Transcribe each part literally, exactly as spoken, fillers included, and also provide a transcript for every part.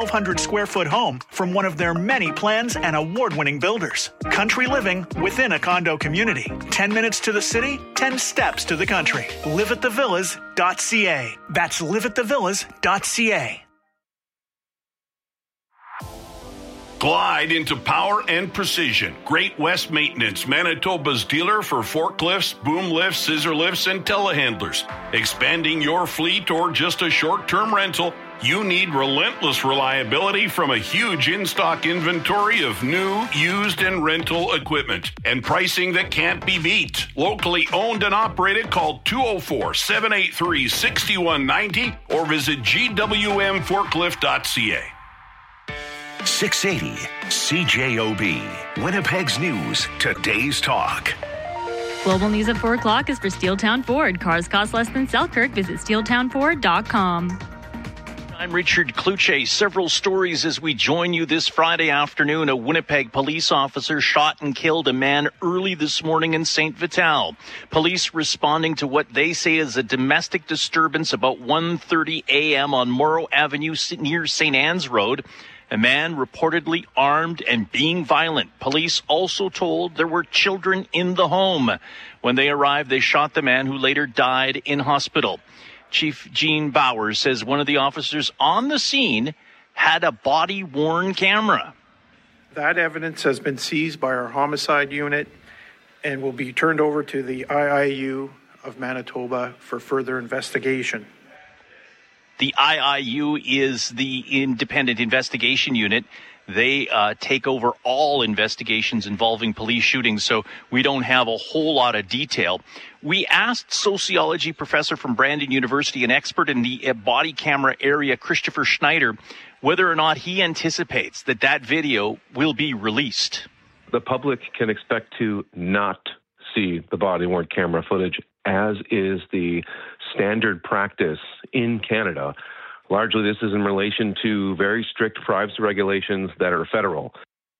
twelve hundred square foot home from one of their many plans and award-winning builders. Country living within a condo community. ten minutes to the city, ten steps to the country. live at the villas dot c a. That's live at the villas dot c a. Glide into power and precision. Great West Maintenance, Manitoba's dealer for forklifts, boom lifts, scissor lifts, and telehandlers. Expanding your fleet or just a short-term rental, you need relentless reliability from a huge in-stock inventory of new, used, and rental equipment. And pricing that can't be beat. Locally owned and operated, call two oh four, seven eight three, six one nine oh or visit g w m forklift dot c a. six eighty C J O B, Winnipeg's News, today's talk. Global News at four o'clock is for Steeltown Ford. Cars cost less than Selkirk. Visit steel town ford dot com. I'm Richard Kluche. Several stories as we join you this Friday afternoon. A Winnipeg police officer shot and killed a man early this morning in Saint Vital. Police responding to what they say is a domestic disturbance about one thirty a.m. on Morrow Avenue near Saint Anne's Road. A man reportedly armed and being violent. Police also told there were children in the home. When they arrived, they shot the man who later died in hospital. Chief Gene Bowers says one of the officers on the scene had a body-worn camera. That evidence has been seized by our homicide unit and will be turned over to the I I U of Manitoba for further investigation. The I I U is the independent investigation unit. They uh, take over all investigations involving police shootings, so we don't have a whole lot of detail. We asked sociology professor from Brandon University, an expert in the body camera area, Christopher Schneider, whether or not he anticipates that that video will be released. The public can expect to not see the body-worn camera footage, as is the standard practice in Canada. Largely, this is in relation to very strict privacy regulations that are federal.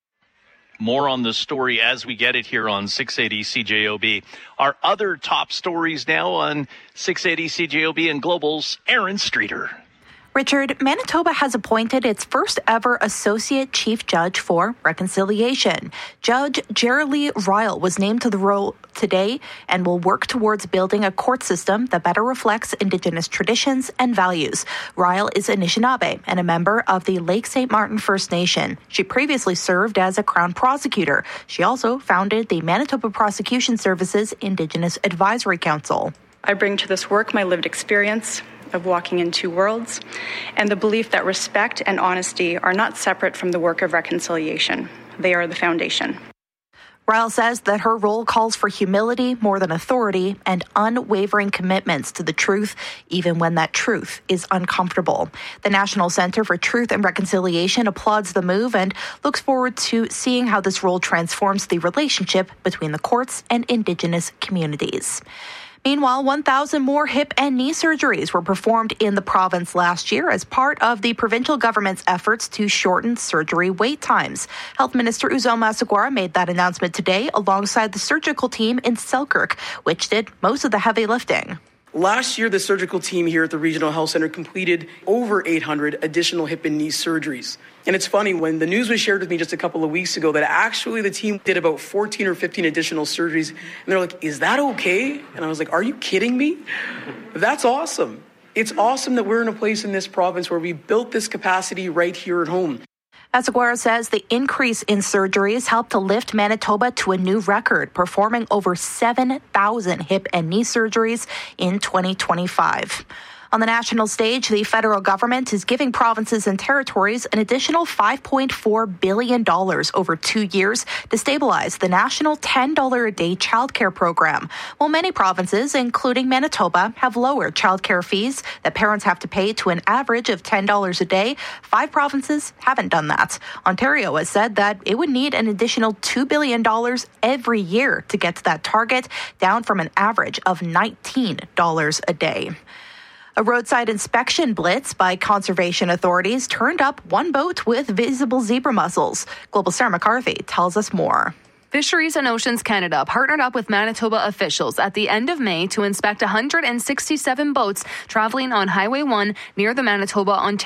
More on the story as we get it here on six eighty C J O B. Our other top stories now on six eighty C J O B and Global's Aaron Streeter. Richard, Manitoba has appointed its first ever Associate Chief Judge for Reconciliation. Judge Jerry Ryle was named to the role today and will work towards building a court system that better reflects Indigenous traditions and values. Ryle is Anishinaabe and a member of the Lake Saint Martin First Nation. She previously served as a Crown prosecutor. She also founded the Manitoba Prosecution Services Indigenous Advisory Council. I bring to this work my lived experience of walking in two worlds, and the belief that respect and honesty are not separate from the work of reconciliation. They are the foundation. Ryle says that her role calls for humility more than authority and unwavering commitments to the truth, even when that truth is uncomfortable. The National Centre for Truth and Reconciliation applauds the move and looks forward to seeing how this role transforms the relationship between the courts and Indigenous communities. Meanwhile, one thousand more hip and knee surgeries were performed in the province last year as part of the provincial government's efforts to shorten surgery wait times. Health Minister Uzoma Asagwara made that announcement today alongside the surgical team in Selkirk, which did most of the heavy lifting. Last year, the surgical team here at the Regional Health Centre completed over eight hundred additional hip and knee surgeries. And it's funny, when the news was shared with me just a couple of weeks ago that actually the team did about fourteen or fifteen additional surgeries, and they're like, is that okay? And I was like, are you kidding me? That's awesome. It's awesome that we're in a place in this province where we built this capacity right here at home. Asagwara says the increase in surgeries helped to lift Manitoba to a new record, performing over seven thousand hip and knee surgeries in twenty twenty-five. On the national stage, the federal government is giving provinces and territories an additional five point four billion dollars over two years to stabilize the national ten dollars a day childcare program. While many provinces, including Manitoba, have lowered childcare fees that parents have to pay to an average of ten dollars a day, five provinces haven't done that. Ontario has said that it would need an additional two billion dollars every year to get to that target, down from an average of nineteen dollars a day. A roadside inspection blitz by conservation authorities turned up one boat with visible zebra mussels. Global Sarah McCarthy tells us more. Fisheries and Oceans Canada partnered up with Manitoba officials at the end of May to inspect one hundred sixty-seven boats traveling on Highway one near the Manitoba-Ontario